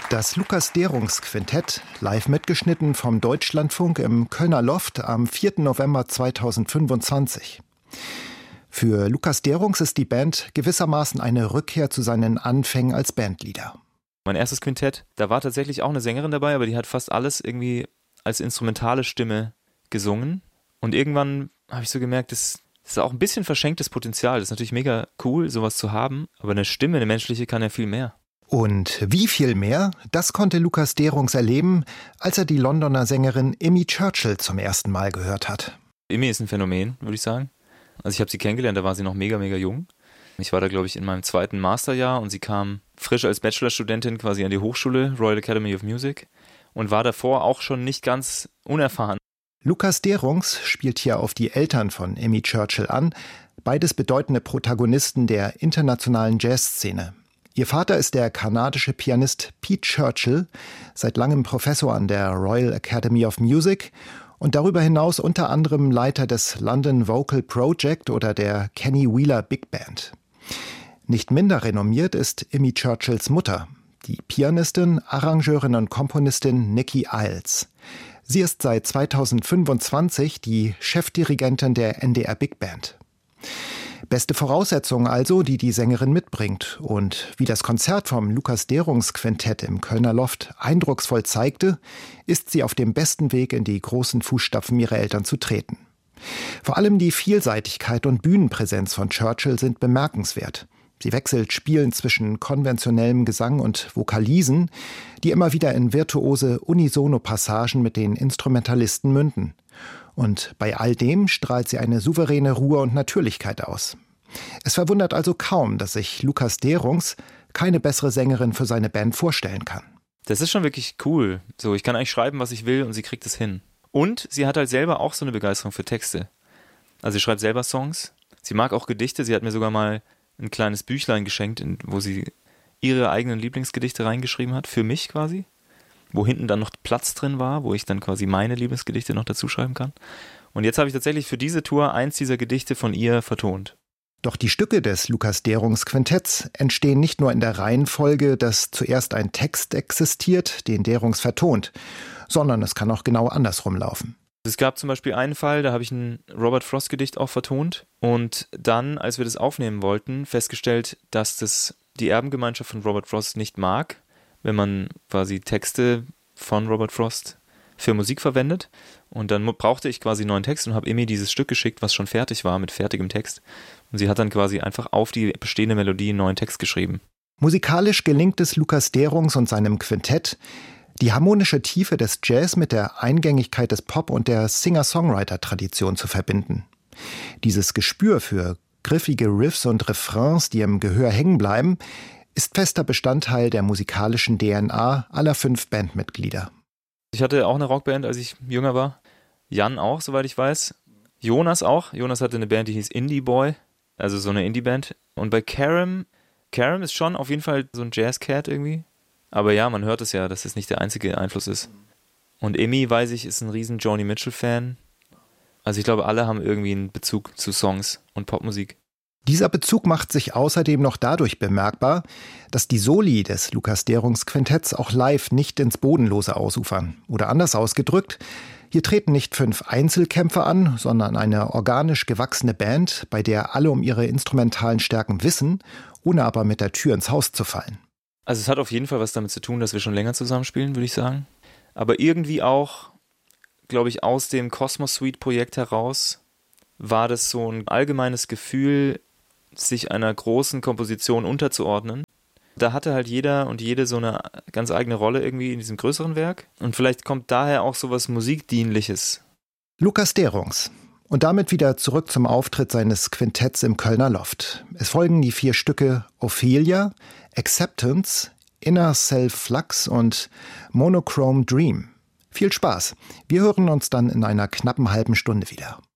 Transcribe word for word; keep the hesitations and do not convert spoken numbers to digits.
Das Lukas-Derungs-Quintett, live mitgeschnitten vom Deutschlandfunk im Kölner Loft am vierten November zweitausendfünfundzwanzig. Für Lukas Derungs ist die Band gewissermaßen eine Rückkehr zu seinen Anfängen als Bandleader. Mein erstes Quintett, da war tatsächlich auch eine Sängerin dabei, aber die hat fast alles irgendwie als instrumentale Stimme gesungen. Und irgendwann habe ich so gemerkt, das ist auch ein bisschen verschenktes Potenzial. Das ist natürlich mega cool, sowas zu haben, aber eine Stimme, eine menschliche, kann ja viel mehr. Und wie viel mehr, das konnte Lukas Derungs erleben, als er die Londoner Sängerin Imi Churchill zum ersten Mal gehört hat. Imi ist ein Phänomen, würde ich sagen. Also ich habe sie kennengelernt, da war sie noch mega, mega jung. Ich war da, glaube ich, in meinem zweiten Masterjahr und sie kam frisch als Bachelorstudentin quasi an die Hochschule, Royal Academy of Music, und war davor auch schon nicht ganz unerfahren. Lukas Derungs spielt hier auf die Eltern von Imi Churchill an, beides bedeutende Protagonisten der internationalen Jazzszene. Ihr Vater ist der kanadische Pianist Pete Churchill, seit langem Professor an der Royal Academy of Music und darüber hinaus unter anderem Leiter des London Vocal Project oder der Kenny Wheeler Big Band. Nicht minder renommiert ist Imi Churchills Mutter, die Pianistin, Arrangeurin und Komponistin Nicky Iles. Sie ist seit zweitausendfünfundzwanzig die Chefdirigentin der N D R Big Band. Beste Voraussetzungen also, die die Sängerin mitbringt. Und wie das Konzert vom Lukas Derungs Quintett im Kölner Loft eindrucksvoll zeigte, ist sie auf dem besten Weg, in die großen Fußstapfen ihrer Eltern zu treten. Vor allem die Vielseitigkeit und Bühnenpräsenz von Churchill sind bemerkenswert. Sie wechselt spielend zwischen konventionellem Gesang und Vokalisen, die immer wieder in virtuose Unisono-Passagen mit den Instrumentalisten münden. Und bei all dem strahlt sie eine souveräne Ruhe und Natürlichkeit aus. Es verwundert also kaum, dass sich Lukas Derungs keine bessere Sängerin für seine Band vorstellen kann. Das ist schon wirklich cool. So, ich kann eigentlich schreiben, was ich will und sie kriegt es hin. Und sie hat halt selber auch so eine Begeisterung für Texte. Also sie schreibt selber Songs. Sie mag auch Gedichte. Sie hat mir sogar mal ein kleines Büchlein geschenkt, wo sie ihre eigenen Lieblingsgedichte reingeschrieben hat, für mich quasi. Wo hinten dann noch Platz drin war, wo ich dann quasi meine Lieblingsgedichte noch dazu schreiben kann. Und jetzt habe ich tatsächlich für diese Tour eins dieser Gedichte von ihr vertont. Doch die Stücke des Lukas Derungs Quintetts entstehen nicht nur in der Reihenfolge, dass zuerst ein Text existiert, den Derungs vertont, sondern es kann auch genau andersrum laufen. Es gab zum Beispiel einen Fall, da habe ich ein Robert Frost-Gedicht auch vertont und dann, als wir das aufnehmen wollten, festgestellt, dass das die Erbengemeinschaft von Robert Frost nicht mag, wenn man quasi Texte von Robert Frost für Musik verwendet. Und dann brauchte ich quasi einen neuen Text und habe Imi dieses Stück geschickt, was schon fertig war, mit fertigem Text. Und sie hat dann quasi einfach auf die bestehende Melodie einen neuen Text geschrieben. Musikalisch gelingt es Lukas Derungs und seinem Quintett, die harmonische Tiefe des Jazz mit der Eingängigkeit des Pop und der Singer-Songwriter-Tradition zu verbinden. Dieses Gespür für griffige Riffs und Refrains, die im Gehör hängen bleiben, ist fester Bestandteil der musikalischen D N A aller fünf Bandmitglieder. Ich hatte auch eine Rockband, als ich jünger war. Jan auch, soweit ich weiß. Jonas auch. Jonas hatte eine Band, die hieß Indie Boy, also so eine Indie-Band. Und bei Karam, Karam ist schon auf jeden Fall so ein Jazz-Cat irgendwie. Aber ja, man hört es ja, dass es nicht der einzige Einfluss ist. Und Imi, weiß ich, ist ein riesen Joni Mitchell-Fan. Also ich glaube, alle haben irgendwie einen Bezug zu Songs und Popmusik. Dieser Bezug macht sich außerdem noch dadurch bemerkbar, dass die Soli des Lukas Derungs Quintetts auch live nicht ins Bodenlose ausufern. Oder anders ausgedrückt, hier treten nicht fünf Einzelkämpfer an, sondern eine organisch gewachsene Band, bei der alle um ihre instrumentalen Stärken wissen, ohne aber mit der Tür ins Haus zu fallen. Also es hat auf jeden Fall was damit zu tun, dass wir schon länger zusammenspielen, würde ich sagen. Aber irgendwie auch, glaube ich, aus dem Cosmos Suite Projekt heraus war das so ein allgemeines Gefühl, sich einer großen Komposition unterzuordnen. Da hatte halt jeder und jede so eine ganz eigene Rolle irgendwie in diesem größeren Werk. Und vielleicht kommt daher auch sowas Musikdienliches. Lukas Derungs. Und damit wieder zurück zum Auftritt seines Quintetts im Kölner Loft. Es folgen die vier Stücke Ophelia, Acceptance, Inner Self Flux und Monochrome Dream. Viel Spaß. Wir hören uns dann in einer knappen halben Stunde wieder.